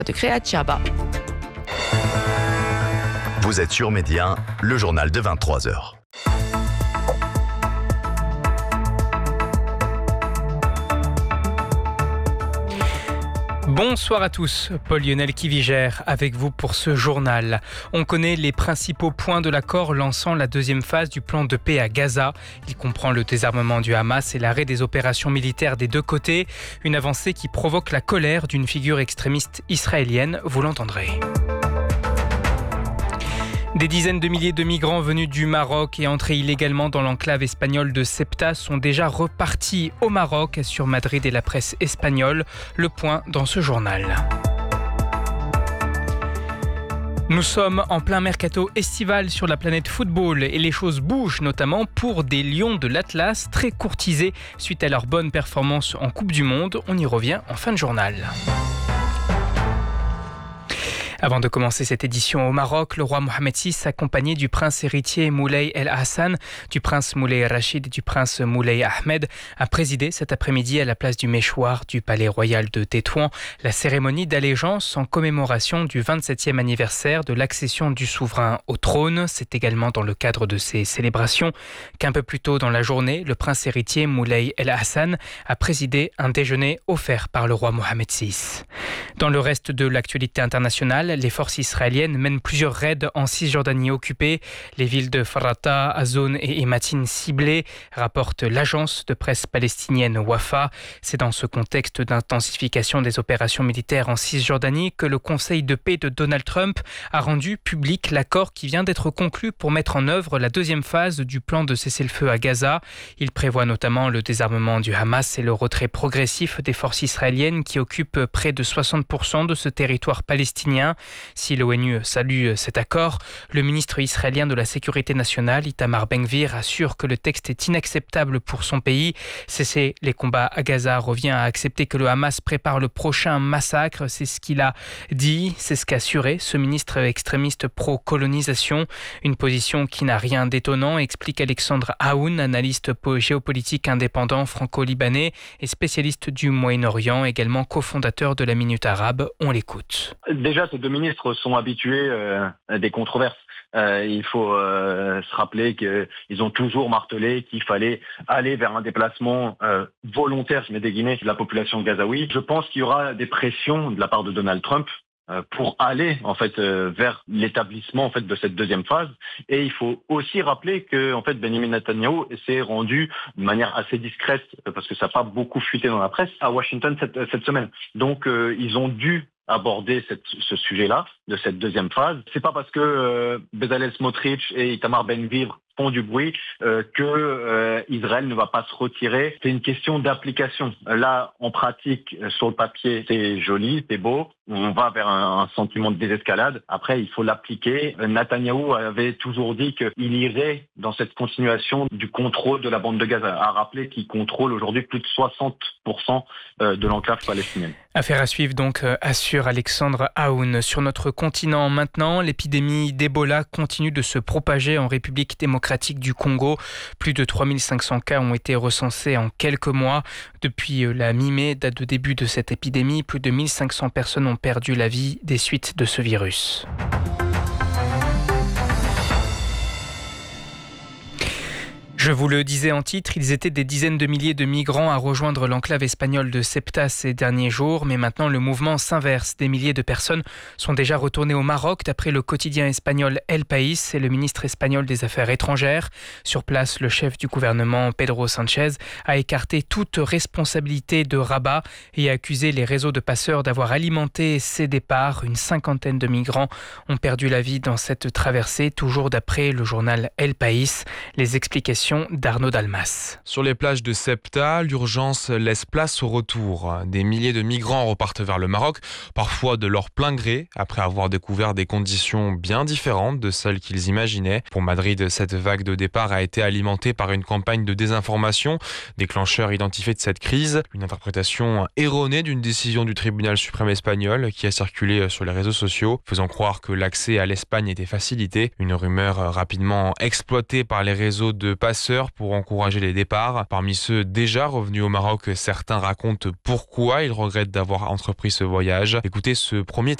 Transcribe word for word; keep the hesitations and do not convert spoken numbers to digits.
de créer à Tchaba. Vous êtes sur Média, le journal de vingt-trois heures. Bonsoir à tous, Paul-Lionel Kivigère avec vous pour ce journal. On connaît les principaux points de l'accord lançant la deuxième phase du plan de paix à Gaza. Il comprend le désarmement du Hamas et l'arrêt des opérations militaires des deux côtés. Une avancée qui provoque la colère d'une figure extrémiste israélienne, vous l'entendrez. Des dizaines de milliers de migrants venus du Maroc et entrés illégalement dans l'enclave espagnole de Ceuta sont déjà repartis au Maroc, assure Madrid et la presse espagnole. Le point dans ce journal. Nous sommes en plein mercato estival sur la planète football et les choses bougent notamment pour des Lions de l'Atlas très courtisés suite à leur bonne performance en Coupe du Monde. On y revient en fin de journal. Avant de commencer cette édition au Maroc, le roi Mohamed six, accompagné du prince héritier Moulay El Hassan, du prince Moulay Rachid et du prince Moulay Ahmed, a présidé cet après-midi à la place du Méchoir du palais royal de Tétouan la cérémonie d'allégeance en commémoration du vingt-septième anniversaire de l'accession du souverain au trône. C'est également dans le cadre de ces célébrations qu'un peu plus tôt dans la journée, le prince héritier Moulay El Hassan a présidé un déjeuner offert par le roi Mohamed six. Dans le reste de l'actualité internationale, les forces israéliennes mènent plusieurs raids en Cisjordanie occupée. Les villes de Farata, Azon et Ematin ciblées, rapporte l'agence de presse palestinienne Wafa. C'est dans ce contexte d'intensification des opérations militaires en Cisjordanie que le Conseil de paix de Donald Trump a rendu public l'accord qui vient d'être conclu pour mettre en œuvre la deuxième phase du plan de cessez-le-feu à Gaza. Il prévoit notamment le désarmement du Hamas et le retrait progressif des forces israéliennes qui occupent près de soixante pour cent de ce territoire palestinien. Si l'ONU salue cet accord, le ministre israélien de la Sécurité nationale, Itamar Ben-Gvir, assure que le texte est inacceptable pour son pays. Cesser les combats à Gaza revient à accepter que le Hamas prépare le prochain massacre. C'est ce qu'il a dit, c'est ce qu'a assuré ce ministre extrémiste pro-colonisation. Une position qui n'a rien d'étonnant, explique Alexandre Aoun, analyste géopolitique indépendant franco-libanais et spécialiste du Moyen-Orient, également cofondateur de la Minute Arabe. On l'écoute. Déjà, ces deux ministres sont habitués euh, à des controverses. Euh, il faut euh, se rappeler qu'ils ont toujours martelé qu'il fallait aller vers un déplacement euh, volontaire, je mets des guillemets, de la population gazaoui. Je pense qu'il y aura des pressions de la part de Donald Trump euh, pour aller en fait euh, vers l'établissement en fait de cette deuxième phase. Et il faut aussi rappeler que en fait Benjamin Netanyahou s'est rendu de manière assez discrète parce que ça n'a pas beaucoup fuité dans la presse à Washington cette, cette semaine. Donc euh, ils ont dû aborder cette, ce sujet-là, de cette deuxième phase. C'est pas parce que euh, Bezalel Smotrich et Itamar Ben-Gvir font du bruit euh, que euh, Israël ne va pas se retirer. C'est une question d'application. Là, en pratique, sur le papier, c'est joli, c'est beau. On va vers un, un sentiment de désescalade. Après, il faut l'appliquer. Netanyahou avait toujours dit qu'il irait dans cette continuation du contrôle de la bande de Gaza. À rappeler qu'il contrôle aujourd'hui plus de soixante pour cent de l'enclave palestinienne. Affaire à suivre donc, assure Alexandre Aoun. Sur notre continent maintenant, l'épidémie d'Ebola continue de se propager en République démocratique du Congo. Plus de trois mille cinq cents cas ont été recensés en quelques mois. Depuis la mi-mai, date de début de cette épidémie, plus de mille cinq cents personnes ont perdu la vie des suites de ce virus. Je vous le disais en titre, ils étaient des dizaines de milliers de migrants à rejoindre l'enclave espagnole de Ceuta ces derniers jours, mais maintenant le mouvement s'inverse. Des milliers de personnes sont déjà retournées au Maroc, d'après le quotidien espagnol El País et le ministre espagnol des Affaires étrangères. Sur place, le chef du gouvernement, Pedro Sánchez, a écarté toute responsabilité de Rabat et a accusé les réseaux de passeurs d'avoir alimenté ces départs. Une cinquantaine de migrants ont perdu la vie dans cette traversée, toujours d'après le journal El País. Les explications d'Arnaud Dalmas. Sur les plages de Ceuta, l'urgence laisse place au retour. Des milliers de migrants repartent vers le Maroc, parfois de leur plein gré, après avoir découvert des conditions bien différentes de celles qu'ils imaginaient. Pour Madrid, cette vague de départ a été alimentée par une campagne de désinformation, déclencheur identifié de cette crise, une interprétation erronée d'une décision du tribunal suprême espagnol qui a circulé sur les réseaux sociaux, faisant croire que l'accès à l'Espagne était facilité. Une rumeur rapidement exploitée par les réseaux de passeurs passeurs pour encourager les départs. Parmi ceux déjà revenus au Maroc, certains racontent pourquoi ils regrettent d'avoir entrepris ce voyage. Écoutez ce premier